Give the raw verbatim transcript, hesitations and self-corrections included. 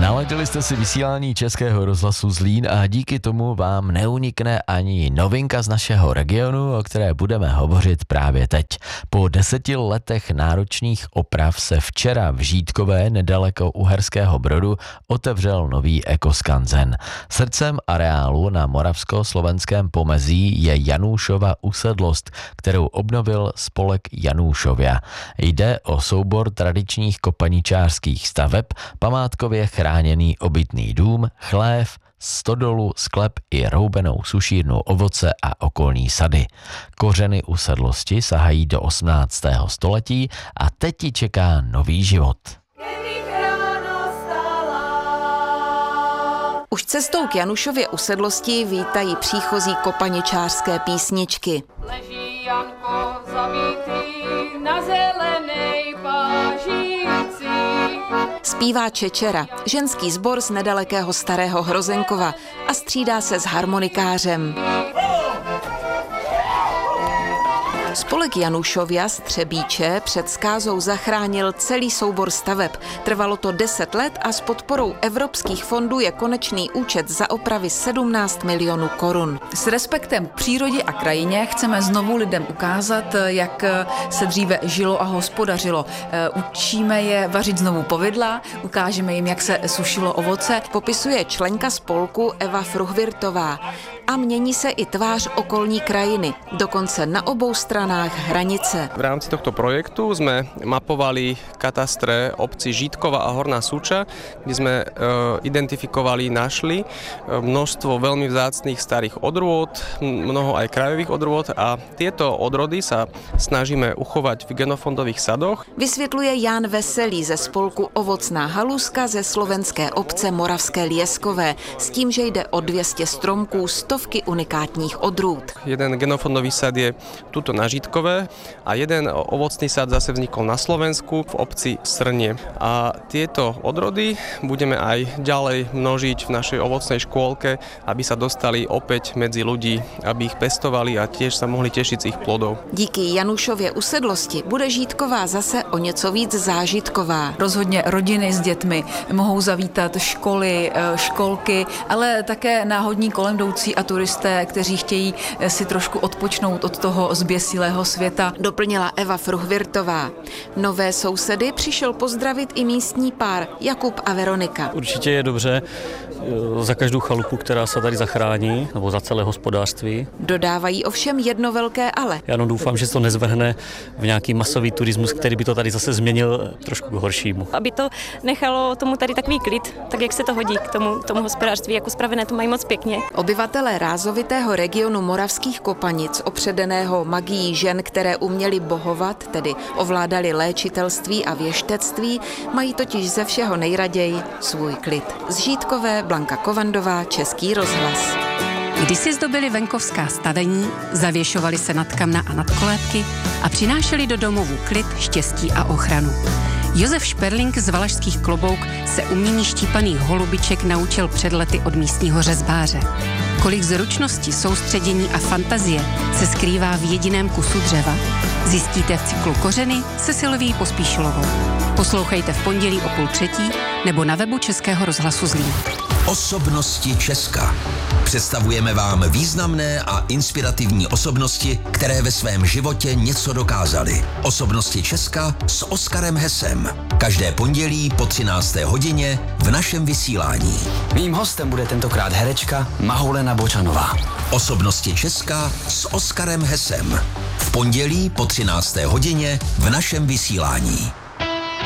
Naladili jste si vysílání Českého rozhlasu Zlín a díky tomu vám neunikne ani novinka z našeho regionu, o které budeme hovořit právě teď. Po deseti letech náročných oprav se včera v Žítkové nedaleko Uherského Brodu otevřel nový ekoskanzen. Srdcem areálu na moravsko-slovenském pomezí je Janůšova usedlost, kterou obnovil spolek Janůšovia. Jde o soubor tradičních kopaničářských staveb, památkově chráněný obytný dům, chlév, stodolu, sklep i roubenou sušírnu ovoce a okolní sady. Kořeny usedlosti sahají do osmnáctého století a teď ji čeká nový život. Už cestou k Janůšově usedlosti vítají příchozí kopaničářské písničky. Leží Janko zavítý na zelenej pážíci. Zpívá Čečera, ženský sbor z nedalekého Starého Hrozenkova a střídá se s harmonikářem. Spolek Janůšovia z Třebíče před zkázou zachránil celý soubor staveb. Trvalo to deset let a s podporou evropských fondů je konečný účet za opravy sedmnáct milionů korun. S respektem k přírodě a krajině chceme znovu lidem ukázat, jak se dříve žilo a hospodařilo. Učíme je vařit znovu povidla, ukážeme jim, jak se sušilo ovoce. Popisuje členka spolku Eva Fruhvirtová. A mění se i tvář okolní krajiny, dokonce na obou stranách hranice. V rámci tohto projektu sme mapovali katastre obcí Žítkova a Horná Súča, kde sme e, identifikovali, našli množstvo veľmi vzácnych starých odrôd, mnoho aj krajových odrôd a tieto odrody sa snažíme uchovať v genofondových sadoch. Vysvětluje Jan Veselý ze spolku Ovocná haluska ze slovenské obce Moravské Lieskové s tím, že jde o dvě stě stromků, stovky unikátních odrůd. Jeden genofondový sad je tuto na Žítkové a jeden ovocný sad zase vznikol na Slovensku v obci Srnie. A tieto odrody budeme aj ďalej množiť v našej ovocnej škôlke, aby sa dostali opäť medzi ľudí, aby ich pestovali a tiež sa mohli tešiť z ich plodov. Díky Janůšově usedlosti bude Žítková zase o něco víc zážitková. Rozhodně rodiny s dětmi mohou zavítat školy, školky, ale také náhodní kolem jdoucí a turisté, kteří chtějí si trošku odpočnout od toho zběsilého světa. Doplnila Eva Fruhvirtová. Nové sousedy přišel pozdravit i místní pár Jakub a Veronika. Určitě je dobře za každou chalupu, která se tady zachrání, nebo za celé hospodářství. Dodávají ovšem jedno velké ale. Já jenom doufám, že to nezvrhne v nějaký masový turismus, který by to tady zase změnil trošku k horšímu. Aby to nechalo tomu tady takový klid, tak jak se to hodí k tomu, tomu hospodářství, jako spravené to mají moc pěkně. Obyvatelé rázovitého regionu Moravských Kopanic, opředeného magií žen, které uměly bohovat, tedy ovládali léčitelství a věštectví, mají totiž ze všeho nejraději svůj klid. Z Žítkové Blanka Kovandová, Český rozhlas. Kdysi zdobili venkovská stavení, zavěšovali se nad kamna a nad kolébky a přinášeli do domovů klid, štěstí a ochranu. Josef Šperling z Valašských Klobouk se umění štípaných holubiček naučil před lety od místního řezbáře. Kolik zručnosti, soustředění a fantazie se skrývá v jediném kusu dřeva, zjistíte v cyklu Kořeny se Silví Pospíšilovou. Poslouchejte v pondělí o půl třetí nebo na webu Českého rozhlasu Zlín. Osobnosti Česka. Představujeme vám významné a inspirativní osobnosti, které ve svém životě něco dokázaly. Osobnosti Česka s Oskarem Hesem. Každé pondělí po třinácté hodině v našem vysílání. Mým hostem bude tentokrát herečka Mahulena Bočanová. Osobnosti Česka s Oskarem Hesem. V pondělí po třinácté hodině v našem vysílání.